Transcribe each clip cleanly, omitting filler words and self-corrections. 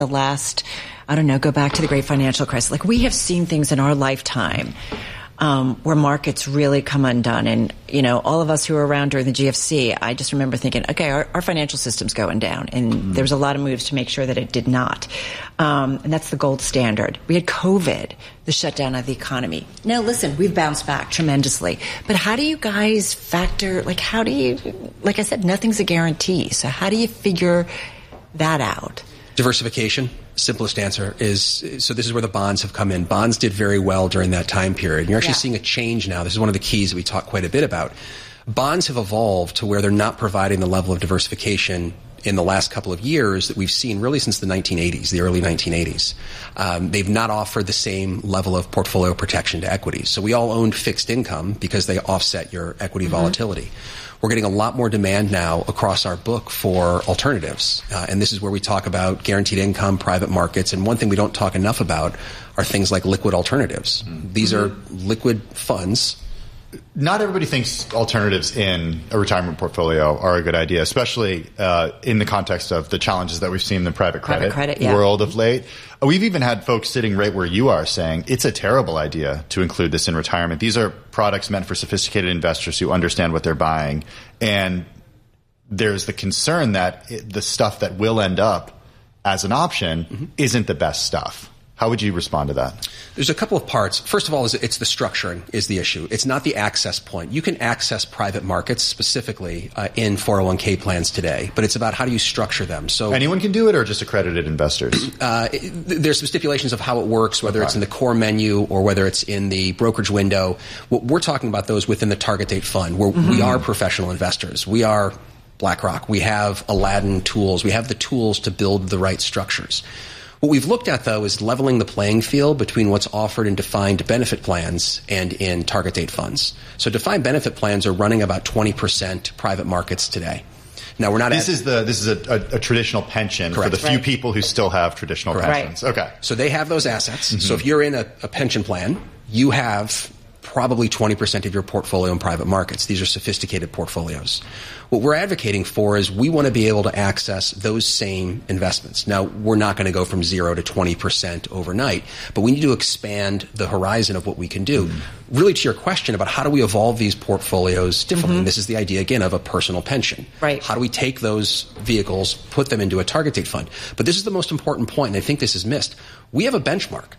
the last, I don't know, go back to the great financial crisis. Like, we have seen things in our lifetime where markets really come undone. And, you know, all of us who were around during the GFC, I just remember thinking, okay, our financial system's going down. And there was a lot of moves to make sure that it did not. And that's the gold standard. We had COVID, the shutdown of the economy. Now, listen, we've bounced back tremendously. But how do you guys factor, like, how do you, like I said, nothing's a guarantee. So how do you figure that out? Diversification. Simplest answer is, so this is where the bonds have come in. Bonds did very well during that time period. You're actually seeing a change now. This is one of the keys that we talk quite a bit about. Bonds have evolved to where they're not providing the level of diversification in the last couple of years that we've seen really since the 1980s, the early 1980s. They've not offered the same level of portfolio protection to equities. So we all owned fixed income because they offset your equity volatility. We're getting a lot more demand now across our book for alternatives. And this is where we talk about guaranteed income, private markets. And one thing we don't talk enough about are things like liquid alternatives. These are liquid funds. Not everybody thinks alternatives in a retirement portfolio are a good idea, especially in the context of the challenges that we've seen in the private credit world of late. We've even had folks sitting right where you are saying it's a terrible idea to include this in retirement. These are products meant for sophisticated investors who understand what they're buying. And there's the concern that the stuff that will end up as an option isn't the best stuff. How would you respond to that? There's a couple of parts. First of all, it's the structuring is the issue. It's not the access point. You can access private markets specifically in 401k plans today, but it's about how do you structure them. So anyone can do it, or just accredited investors? There's some stipulations of how it works, whether it's in the core menu or whether it's in the brokerage window. What we're talking about those within the target date fund, where we are professional investors. We are BlackRock. We have Aladdin tools. We have the tools to build the right structures. What we've looked at, though, is leveling the playing field between what's offered in defined benefit plans and in target date funds. So defined benefit plans are running about 20% private markets today. Now, we're not. This is a traditional pension for the few people who still have traditional pensions. Right. Okay. So they have those assets. So if you're in a pension plan, you have probably 20% of your portfolio in private markets. These are sophisticated portfolios. What we're advocating for is we want to be able to access those same investments. Now, we're not going to go from 0 to 20% overnight, but we need to expand the horizon of what we can do. Really, to your question about how do we evolve these portfolios differently, and this is the idea, again, of a personal pension. Right. How do we take those vehicles, put them into a target date fund? But this is the most important point, and I think this is missed. We have a benchmark.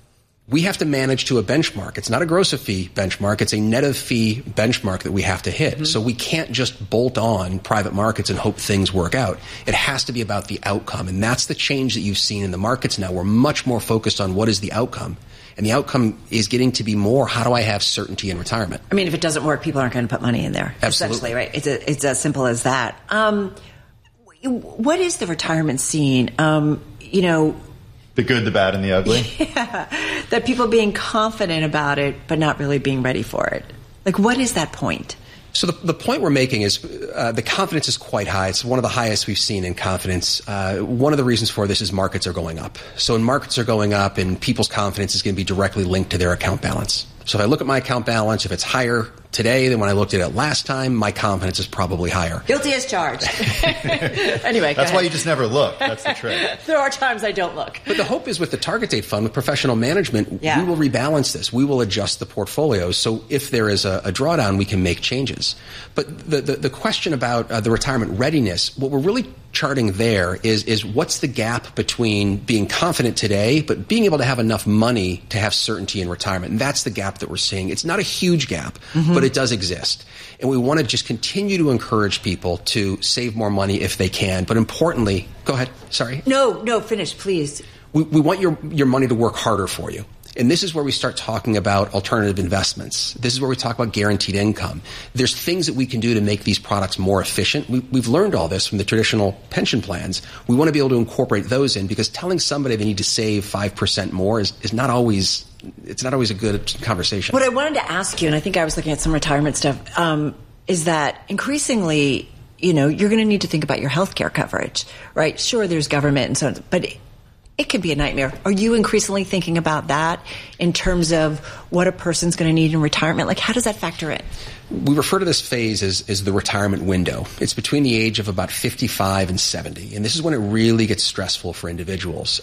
We have to manage to a benchmark. It's not a gross of fee benchmark. It's a net of fee benchmark that we have to hit. So we can't just bolt on private markets and hope things work out. It has to be about the outcome. And that's the change that you've seen in the markets now. We're much more focused on what is the outcome. And the outcome is getting to be more, how do I have certainty in retirement? I mean, if it doesn't work, people aren't going to put money in there. Absolutely. Essentially, right? It's as simple as that. What is the retirement scene? The good, the bad, and the ugly? Yeah, that people being confident about it, but not really being ready for it. Like, what is that point? So the point we're making is the confidence is quite high. It's one of the highest we've seen in confidence. One of the reasons for this is markets are going up. So when markets are going up, and people's confidence is going to be directly linked to their account balance. So if I look at my account balance, if it's higher today than when I looked at it last time, my confidence is probably higher. Guilty as charged. Anyway, that's why you just never look. That's the trick. There are times I don't look. But the hope is with the target date fund, with professional management, we will rebalance this. We will adjust the portfolios. So if there is a drawdown, we can make changes. But the question about the retirement readiness, what we're really charting there is what's the gap between being confident today, but being able to have enough money to have certainty in retirement. And that's the gap that we're seeing. It's not a huge gap, but it does exist. And we want to just continue to encourage people to save more money if they can. But importantly, go ahead. Sorry. No, finish, please. We want your money to work harder for you. And this is where we start talking about alternative investments. This is where we talk about guaranteed income. There's things that we can do to make these products more efficient. We've learned all this from the traditional pension plans. We want to be able to incorporate those in, because telling somebody they need to save 5% more is not always, it's not always a good conversation. What I wanted to ask you, and I think I was looking at some retirement stuff, is that increasingly, you're going to need to think about your healthcare coverage, right? Sure, there's government and so on, but it can be a nightmare. Are you increasingly thinking about that in terms of what a person's going to need in retirement? Like, how does that factor in? we refer to this phase as the retirement window. It's between the age of about 55 and 70. And this is when it really gets stressful for individuals.